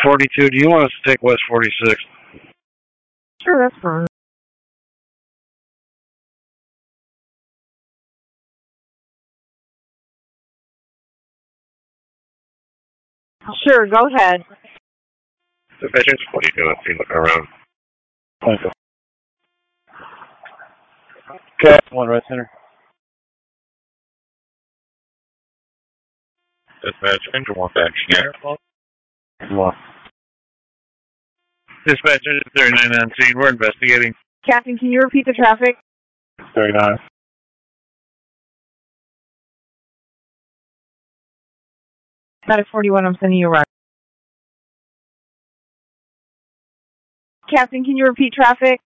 42, do you want us to take West 46? Sure, that's fine. Sure, go ahead. Dispatcher's 42, if you look around. Thank you. Okay, 1 right center. Dispatcher, engine 1 back here. Come on. Dispatcher 39 on scene, we're investigating. Captain, can you repeat the traffic? 39. Medic 41, I'm sending you a ride. Captain, can you repeat traffic?